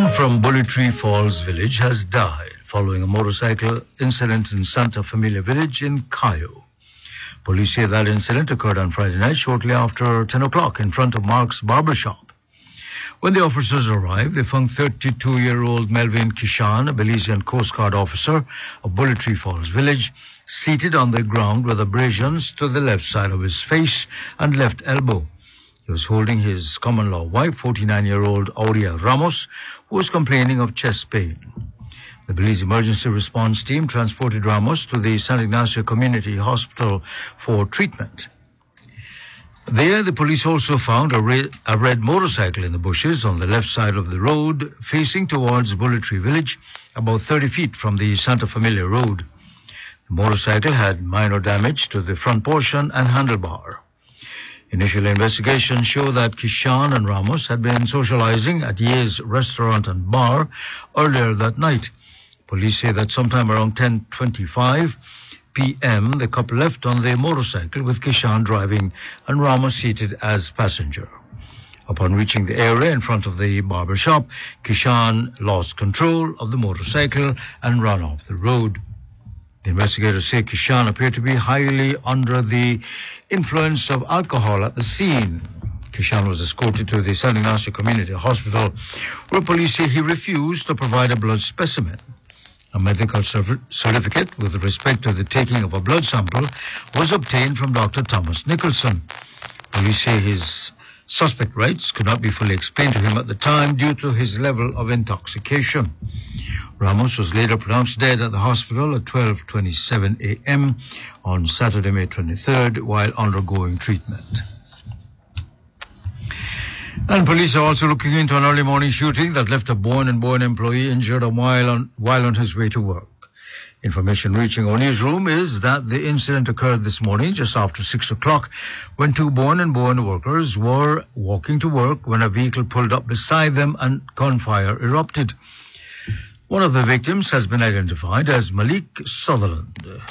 man from Bully Tree Falls village has died following a motorcycle incident in Santa Familia village in Cayo. Police say that incident occurred on Friday night shortly after 10 o'clock in front of Mark's barber shop. When the officers arrived, they found 32-year-old Melvin Kishan, a Belizean Coast Guard officer of Bully Tree Falls village, seated on the ground with abrasions to the left side of his face and left elbow. He was holding his common-law wife, 49-year-old Aurea Ramos, who was complaining of chest pain. The Belize Emergency Response Team transported Ramos to the San Ignacio Community Hospital for treatment. There, the police also found a red motorcycle in the bushes on the left side of the road, facing towards Bully Tree Village, about 30 feet from the Santa Familia Road. The motorcycle had minor damage to the front portion and handlebar. Initial investigations show that Kishan and Ramos had been socializing at Ye's restaurant and bar earlier that night. Police say that sometime around 10:25 p.m., the couple left on their motorcycle with Kishan driving and Ramos seated as passenger. Upon reaching the area in front of the barber shop, Kishan lost control of the motorcycle and ran off the road. The investigators say Kishan appeared to be highly under the influence of alcohol at the scene. Kishan was escorted to the San Ignacio Community Hospital, where police say he refused to provide a blood specimen. A medical certificate with respect to the taking of a blood sample was obtained from Dr. Thomas Nicholson. Police say his suspect rights could not be fully explained to him at the time due to his level of intoxication. Ramos was later pronounced dead at the hospital at 12:27 a.m. on Saturday, May 23rd, while undergoing treatment. And police are also looking into an early morning shooting that left a Boyne & Boyne employee injured while on his way to work. Information reaching our newsroom is that the incident occurred this morning just after 6 o'clock when two Boyne & Boyne workers were walking to work when a vehicle pulled up beside them and gunfire erupted. One of the victims has been identified as Malik Sutherland.